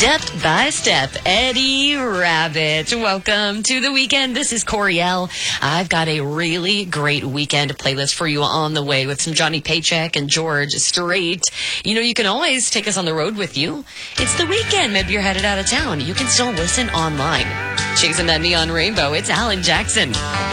Step by step, Eddie Rabbit. Welcome to the weekend. This is Coriel. I've got a really great weekend playlist for you on the way with some Johnny Paycheck and George Strait. You know, you can always take us on the road with you. It's the weekend. Maybe you're headed out of town. You can still listen online. Chasing that neon rainbow, it's Alan Jackson.